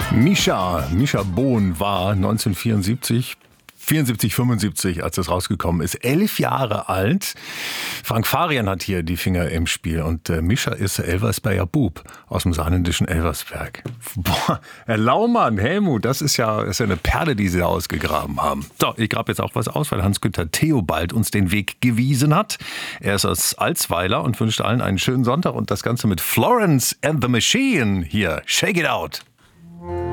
Mischa Bohn war 1974, 75, als das rausgekommen ist, 11 Jahre alt. Frank Farian hat hier die Finger im Spiel und Mischa ist Elversberger Bub aus dem saarländischen Elversberg. Boah, Herr Laumann, Helmut, das ist ja eine Perle, die Sie da ausgegraben haben. So, ich grabe jetzt auch was aus, weil Hans-Günther Theobald uns den Weg gewiesen hat. Er ist aus Alsweiler und wünscht allen einen schönen Sonntag und das Ganze mit Florence and the Machine hier. Shake it out.